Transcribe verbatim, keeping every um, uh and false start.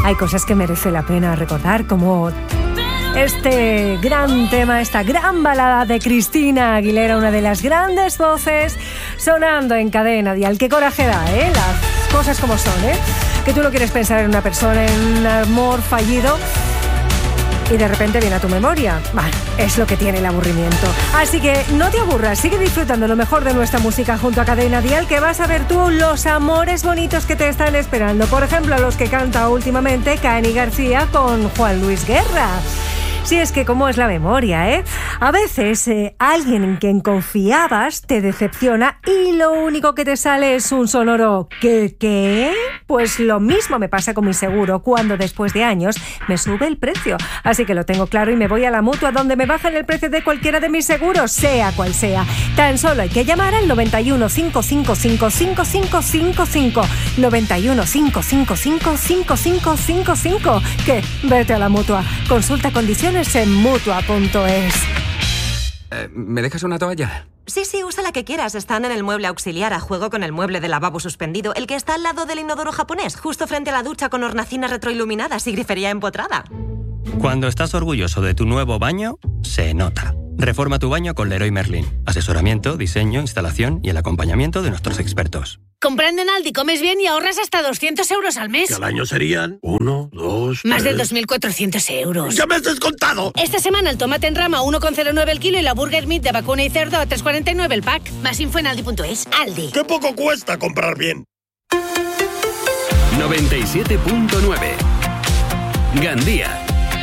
hay cosas que merece la pena recordar, como este gran tema, esta gran balada de Cristina Aguilera, una de las grandes voces sonando en Cadena Dial. Qué coraje da, ¿eh? Las cosas como son, ¿eh? Que tú no quieres pensar en una persona, en un amor fallido, y de repente viene a tu memoria. Bueno, es lo que tiene el aburrimiento. Así que no te aburras, sigue disfrutando lo mejor de nuestra música junto a Cadena Dial, que vas a ver tú los amores bonitos que te están esperando. Por ejemplo, los que canta últimamente Cani García con Juan Luis Guerra. Si es que cómo es la memoria, ¿eh? A veces eh, alguien en quien confiabas te decepciona y lo único que te sale es un sonoro ¿qué? ¿Qué? Pues lo mismo me pasa con mi seguro cuando después de años me sube el precio. Así que lo tengo claro y me voy a la Mutua, donde me bajan el precio de cualquiera de mis seguros, sea cual sea. Tan solo hay que llamar al noventa y uno, cinco cinco cinco, cinco cinco cinco cinco, noventa y uno, cinco cinco cinco, cinco cinco cinco cinco. Que vete a la Mutua. Consulta condiciones en mutua punto es. Eh, ¿Me dejas una toalla? Sí, sí, usa la que quieras. Están en el mueble auxiliar a juego con el mueble de lavabo suspendido, el que está al lado del inodoro japonés, justo frente a la ducha con hornacinas retroiluminadas y grifería empotrada. Cuando estás orgulloso de tu nuevo baño, se nota. Reforma tu baño con Leroy Merlin. Asesoramiento, diseño, instalación y el acompañamiento de nuestros expertos. Comprando en Aldi comes bien y ahorras hasta doscientos euros al mes. Que al año serían uno, dos, Más tres... de dos mil cuatrocientos euros. ¡Ya me has descontado! Esta semana el tomate en rama uno coma cero nueve el kilo y la burger meat de vacuna y cerdo a tres coma cuarenta y nueve el pack. Más info en aldi punto es. Aldi. ¡Qué poco cuesta comprar bien! noventa y siete punto nueve Gandía.